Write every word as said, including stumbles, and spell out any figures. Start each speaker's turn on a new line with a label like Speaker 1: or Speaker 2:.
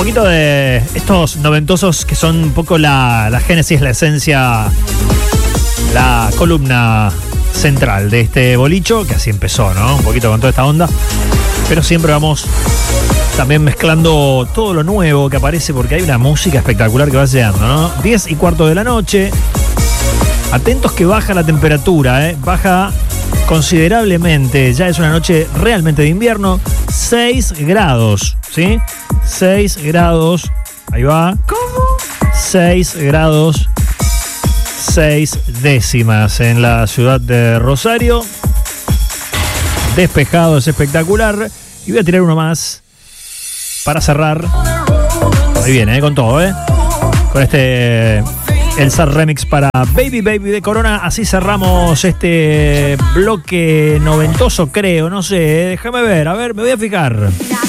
Speaker 1: poquito de estos noventosos que son un poco la, la génesis, la esencia, la columna central de este bolicho, que así empezó, ¿no? Un poquito con toda esta onda. Pero siempre vamos también mezclando todo lo nuevo que aparece, porque hay una música espectacular que va llegando, ¿no? diez y cuarto de la noche. Atentos que baja la temperatura, ¿eh? Baja considerablemente. Ya es una noche realmente de invierno. seis grados, ¿sí? seis grados. Ahí va. ¿Cómo? seis grados. seis décimas en la ciudad de Rosario. Despejado, es espectacular. Y voy a tirar uno más para cerrar. Ahí viene, ¿eh? Con todo, ¿eh? Con este Elsa Remix para Baby Baby de Corona. Así cerramos este bloque noventoso, creo. No sé, déjame ver. A ver, me voy a fijar.